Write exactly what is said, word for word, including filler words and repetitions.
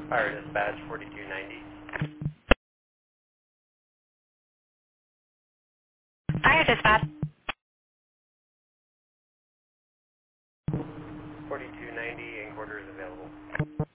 Fire dispatch forty-two ninety. Fire dispatch. forty-two ninety and quarters available.